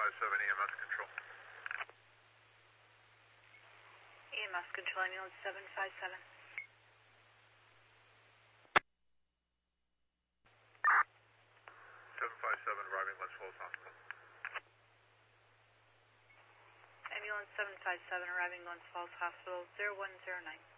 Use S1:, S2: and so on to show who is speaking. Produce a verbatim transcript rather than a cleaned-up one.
S1: five seven E M S control.
S2: E M S control, ambulance seven five seven.
S1: seven five seven arriving Glens Falls Hospital.
S2: Ambulance seven five seven arriving Glens Falls Hospital, zero one zero nine.